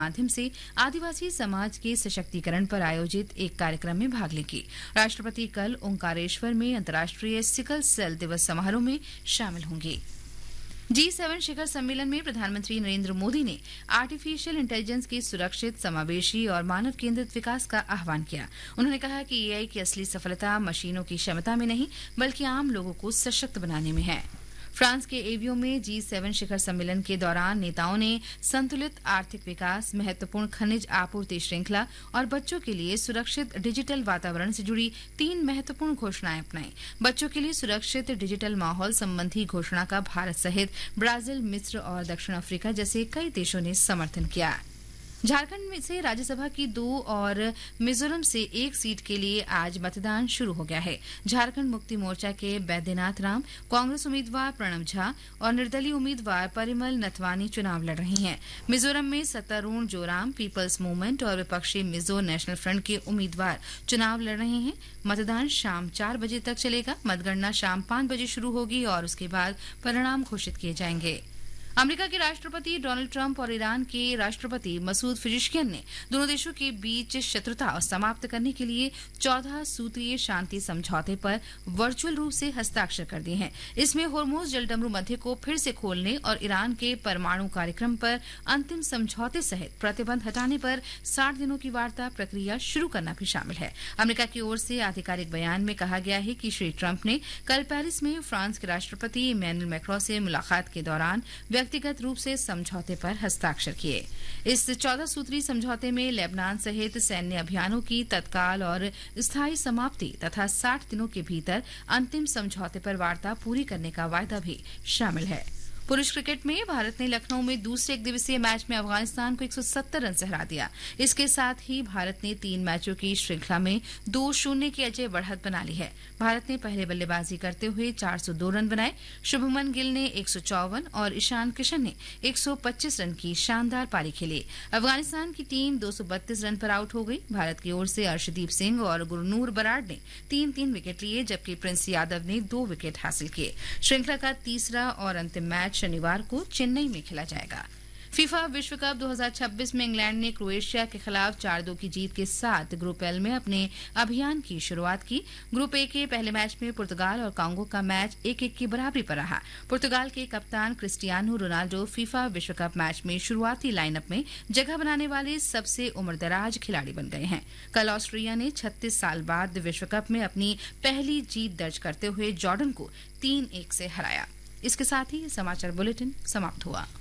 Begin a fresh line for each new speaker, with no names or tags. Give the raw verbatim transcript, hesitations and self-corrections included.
माध्यम से आदिवासी समाज के सशक्तिकरण पर आयोजित एक कार्यक्रम में भाग लेंगे। राष्ट्रपति कल ओंकारेश्वर में अंतर्राष्ट्रीय सिकल सेल दिवस समारोह में शामिल होंगे। जी सेवन शिखर सम्मेलन में प्रधानमंत्री नरेंद्र मोदी ने आर्टिफिशियल इंटेलिजेंस के सुरक्षित, समावेशी और मानव केंद्रित विकास का आह्वान किया। उन्होंने कहा कि एआई की असली सफलता मशीनों की क्षमता में नहीं, बल्कि आम लोगों को सशक्त बनाने में है। फ्रांस के एवियो में जी सेवन शिखर सम्मेलन के दौरान नेताओं ने संतुलित आर्थिक विकास, महत्वपूर्ण खनिज आपूर्ति श्रृंखला और बच्चों के लिए सुरक्षित डिजिटल वातावरण से जुड़ी तीन महत्वपूर्ण घोषणाएं अपनाई। बच्चों के लिए सुरक्षित डिजिटल माहौल संबंधी घोषणा का भारत सहित ब्राजील, मिस्र और दक्षिण अफ्रीका जैसे कई देशों ने समर्थन किया। झारखंड में से राज्यसभा की दो और मिजोरम से एक सीट के लिए आज मतदान शुरू हो गया है। झारखंड मुक्ति मोर्चा के बैद्यनाथ राम, कांग्रेस उम्मीदवार प्रणव झा और निर्दलीय उम्मीदवार परिमल नथवानी चुनाव लड़ रही हैं। मिजोरम में सत्तारूढ़ जोराम पीपल्स मूवमेंट और विपक्षी मिजो नेशनल फ्रंट के उम्मीदवार चुनाव लड़ रहे हैं। मतदान शाम चार बजे तक चलेगा। मतगणना शाम पांच बजे शुरू होगी और उसके बाद परिणाम घोषित किए जाएंगे। अमेरिका के राष्ट्रपति डोनाल्ड ट्रंप और ईरान के राष्ट्रपति मसूद पेजेश्कियान ने दोनों देशों के बीच शत्रुता समाप्त करने के लिए चौदह सूत्रीय शांति समझौते पर वर्चुअल रूप से हस्ताक्षर कर दिए हैं। इसमें होर्मुज जलडमरू मध्य को फिर से खोलने और ईरान के परमाणु कार्यक्रम पर अंतिम समझौते सहित प्रतिबंध हटाने पर साठ दिनों की वार्ता प्रक्रिया शुरू करना भी शामिल है। अमेरिका की ओर से आधिकारिक बयान में कहा गया है कि श्री ट्रंप ने कल पेरिस में फ्रांस के राष्ट्रपति इमैनुअल मैक्रों से मुलाकात के दौरान व्यक्तिगत रूप से समझौते पर हस्ताक्षर किए। इस चौदह सूत्री समझौते में लेबनान सहित सैन्य अभियानों की तत्काल और स्थायी समाप्ति तथा साठ दिनों के भीतर अंतिम समझौते पर वार्ता पूरी करने का वायदा भी शामिल है। पुरुष क्रिकेट में भारत ने लखनऊ में दूसरे एक दिवसीय मैच में अफगानिस्तान को एक सौ सत्तर रन से हरा दिया। इसके साथ ही भारत ने तीन मैचों की श्रृंखला में दो शून्य की अजय बढ़त बना ली है। भारत ने पहले बल्लेबाजी करते हुए चार सौ दो रन बनाए। शुभमन गिल ने एक सौ चौवन और ईशान किशन ने एक सौ पच्चीस रन की शानदार पारी खेली। अफगानिस्तान की टीम दो सौ बत्तीस रन पर आउट हो गई। भारत की ओर से अर्शदीप सिंह और गुरनूर बराड़ ने तीन तीन विकेट लिए, जबकि प्रिंस यादव ने दो विकेट हासिल किए। श्रृंखला का तीसरा और अंतिम मैच शनिवार को चेन्नई में खेला जाएगा। फीफा विश्व कप दो हज़ार छब्बीस में इंग्लैंड ने क्रोएशिया के खिलाफ चार दो की जीत के साथ ग्रुप एल में अपने अभियान की शुरुआत की। ग्रुप ए के पहले मैच में पुर्तगाल और कांगो का मैच एक एक की बराबरी पर रहा। पुर्तगाल के कप्तान क्रिस्टियानो रोनाल्डो फीफा विश्व कप मैच में शुरुआती लाइनअप में जगह बनाने वाले सबसे उम्रदराज खिलाड़ी बन गए हैं। कल ऑस्ट्रेलिया ने छत्तीस साल बाद विश्व कप में अपनी पहली जीत दर्ज करते हुए जॉर्डन को तीन एक से हराया। इसके साथ ही समाचार बुलेटिन समाप्त हुआ।